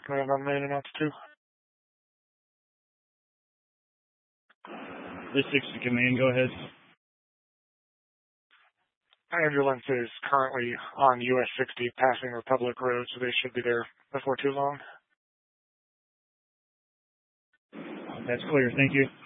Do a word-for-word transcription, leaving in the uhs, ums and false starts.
Command on main and altitude. This sixty Command, go ahead. Ambulance is currently on U S sixty passing Republic Road, so they should be there before too long. That's clear. Thank you.